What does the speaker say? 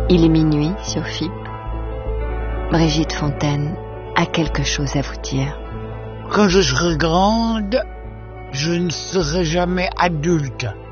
Il est minuit sur FIP. Brigitte Fontaine a quelque chose à vous dire. Quand je serai grande, je ne serai jamais adulte.